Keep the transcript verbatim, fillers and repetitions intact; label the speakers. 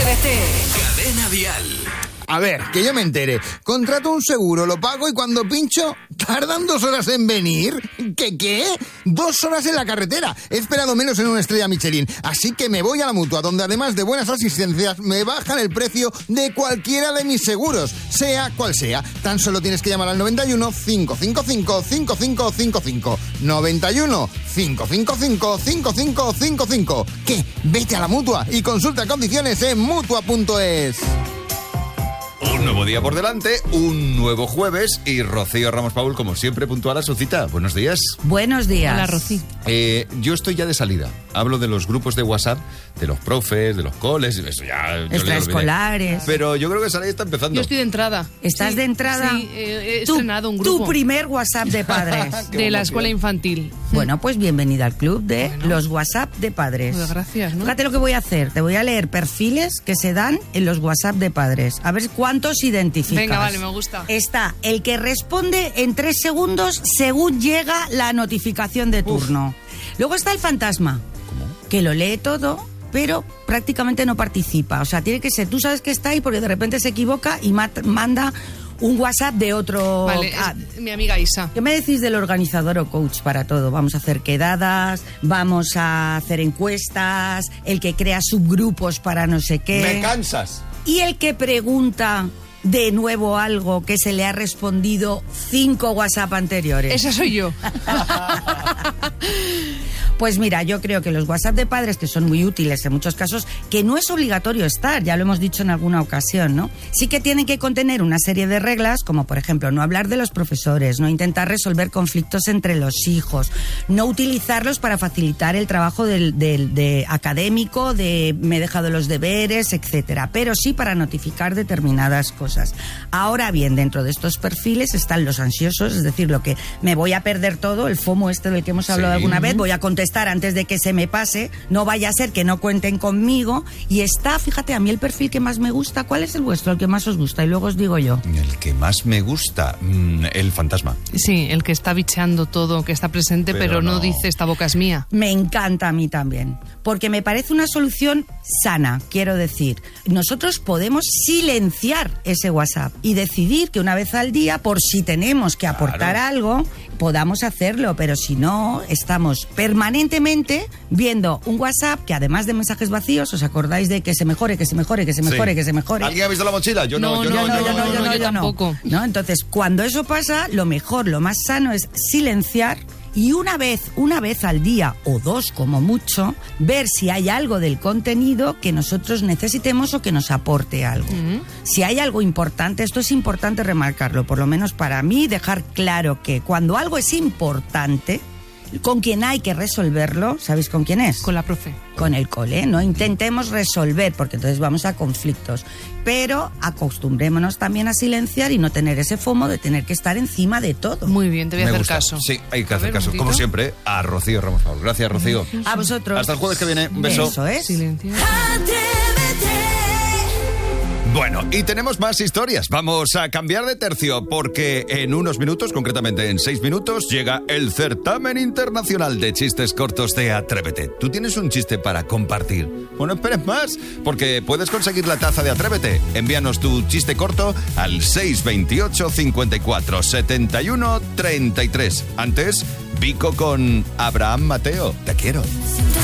Speaker 1: Atrévete.
Speaker 2: Cadena Dial.
Speaker 3: A ver, que yo me entere. Contrato un seguro, lo pago y cuando pincho, ¿tardan dos horas en venir? ¿Qué qué? Dos horas en la carretera. He esperado menos en una estrella Michelin. Así que me voy a la Mutua, donde además de buenas asistencias, me bajan el precio de cualquiera de mis seguros, sea cual sea. Tan solo tienes que llamar al noventa y uno, cinco cinco cinco, cinco cinco cinco cinco. noventa y uno, cinco cinco cinco, cinco cinco cinco cinco. ¿Qué? Vete a la Mutua y consulta condiciones en mutua punto es.
Speaker 4: Un nuevo día por delante, un nuevo jueves y Rocío Ramos Paul, como siempre, puntual a su cita. Buenos días.
Speaker 5: Buenos días.
Speaker 1: Hola, Rocío.
Speaker 4: Eh, yo estoy ya de salida. Hablo de los grupos de WhatsApp, de los profes, de los coles, eso ya...
Speaker 5: Extraescolares.
Speaker 4: Pero yo creo que esa ley está empezando.
Speaker 1: Yo estoy de entrada.
Speaker 5: ¿Estás
Speaker 1: Sí,
Speaker 5: de entrada?
Speaker 1: Sí, eh, he
Speaker 5: Tu-
Speaker 1: estrenado un grupo.
Speaker 5: Tu primer WhatsApp de padres.
Speaker 1: de la escuela infantil.
Speaker 5: Bueno, pues bienvenida al club de
Speaker 1: Bueno.
Speaker 5: los WhatsApp de padres.
Speaker 1: Pues gracias, ¿no?
Speaker 5: Fíjate lo que voy a hacer. Te voy a leer perfiles que se dan en los WhatsApp de padres. A ver cuántos identificas.
Speaker 1: Venga, vale, me gusta.
Speaker 5: Está el que responde en tres segundos según llega la notificación de turno. Luego está el fantasma, que lo lee todo, pero prácticamente no participa. O sea, tiene que ser, tú sabes que está ahí porque de repente se equivoca y mat- manda un WhatsApp de otro...
Speaker 1: Vale,
Speaker 5: Ah,
Speaker 1: es mi amiga Isa.
Speaker 5: ¿qué me decís del organizador o coach para todo? Vamos a hacer quedadas, vamos a hacer encuestas, el que crea subgrupos para no sé qué.
Speaker 4: Me cansas.
Speaker 5: Y el que pregunta de nuevo algo que se le ha respondido cinco WhatsApp anteriores.
Speaker 1: Esa soy yo.
Speaker 5: Pues mira, yo creo que los WhatsApp de padres, que son muy útiles en muchos casos, que no es obligatorio estar, ya lo hemos dicho en alguna ocasión, ¿no? Sí que tienen que contener una serie de reglas, como por ejemplo, no hablar de los profesores, no intentar resolver conflictos entre los hijos, no utilizarlos para facilitar el trabajo del, del de académico, de me he dejado los deberes, etcétera, pero sí para notificar determinadas cosas. Ahora bien, dentro de estos perfiles están los ansiosos, es decir, lo que me voy a perder todo, el FOMO este del que hemos hablado
Speaker 4: Sí.
Speaker 5: alguna vez, voy a contestar antes de que se me pase, no vaya a ser que no cuenten conmigo. Y está, fíjate, a mí el perfil que más me gusta, ¿cuál es el vuestro, el que más os gusta? Y luego os digo yo.
Speaker 4: El que más me gusta, mm, el fantasma.
Speaker 1: Sí, el que está bicheando todo, que está presente,
Speaker 4: Pero
Speaker 1: pero, no.
Speaker 4: no.
Speaker 1: dice esta boca es mía.
Speaker 5: Me encanta a mí también, porque me parece una solución sana, quiero decir. Nosotros podemos silenciar ese WhatsApp y decidir que una vez al día, por si tenemos que aportar
Speaker 4: Claro.
Speaker 5: algo, podamos hacerlo, pero si no, estamos permanentemente viendo un WhatsApp que además de mensajes vacíos, ¿os acordáis de que se mejore, que se mejore, que se mejore,
Speaker 4: Sí.
Speaker 5: que se mejore?
Speaker 4: ¿Alguien ha visto la mochila? Yo no,
Speaker 1: No,
Speaker 4: yo no,
Speaker 1: no,
Speaker 4: yo
Speaker 1: no,
Speaker 4: no,
Speaker 1: no, no, yo
Speaker 5: no.
Speaker 1: tampoco.
Speaker 5: ¿No? Entonces, cuando eso pasa, lo mejor, lo más sano es silenciar y una vez, una vez al día o dos como mucho, ver si hay algo del contenido que nosotros necesitemos o que nos aporte algo.
Speaker 1: Mm.
Speaker 5: Si hay algo importante, esto es importante remarcarlo, por lo menos para mí, dejar claro que cuando algo es importante, con quien hay que resolverlo, ¿sabéis con quién es?
Speaker 1: Con la profe.
Speaker 5: Con el cole, no intentemos resolver porque entonces vamos a conflictos, pero acostumbrémonos también a silenciar y no tener ese FOMO de tener que estar encima de todo.
Speaker 1: Muy bien, te voy a
Speaker 4: Me
Speaker 1: hacer
Speaker 4: gusta.
Speaker 1: caso.
Speaker 4: Sí, hay que
Speaker 1: A
Speaker 4: hacer
Speaker 1: ver,
Speaker 4: caso.
Speaker 1: un
Speaker 4: Como
Speaker 1: momentito.
Speaker 4: siempre, a Rocío Ramos Paul. Gracias, Rocío.
Speaker 5: A vosotros.
Speaker 4: Hasta el jueves que viene. Un beso.
Speaker 5: Eso es.
Speaker 1: Silencio.
Speaker 4: Bueno, y tenemos más historias. Vamos a cambiar de tercio porque en unos minutos, concretamente en seis minutos, llega el certamen internacional de chistes cortos de Atrévete. ¿Tú tienes un chiste para compartir? Bueno, esperes más, porque puedes conseguir la taza de Atrévete. Envíanos tu chiste corto al seis veintiocho, cincuenta y cuatro, setenta y uno, treinta y tres. Antes, Vico con Abraham Mateo. Te quiero.